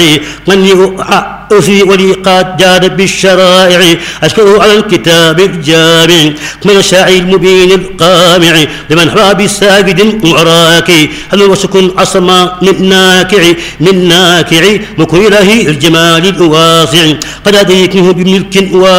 من أوفي ولي قد جاد بالشرائع أشكره على الكتاب الجامع من الشاعر المبين القامع لمن حوى بالساجد وراكي هل وسكن عصما من ناكع مكر إله الجمال الواسع قد أديكه بملك